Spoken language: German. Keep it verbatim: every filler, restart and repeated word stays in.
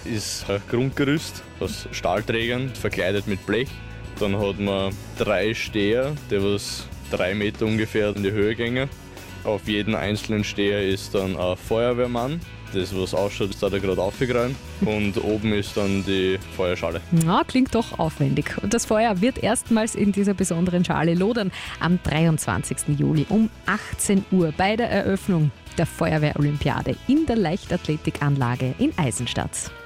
ist ein Grundgerüst aus Stahlträgern, verkleidet mit Blech. Dann hat man drei Steher, die was drei Meter ungefähr in die Höhe gehen. Auf jedem einzelnen Steher ist dann ein Feuerwehrmann. Das, was ausschaut, ist da gerade aufgeräumt. Und oben ist dann die Feuerschale. Na, klingt doch aufwendig. Und das Feuer wird erstmals in dieser besonderen Schale lodern am dreiundzwanzigsten Juli um achtzehn Uhr bei der Eröffnung der Feuerwehr-Olympiade in der Leichtathletikanlage in Eisenstadt.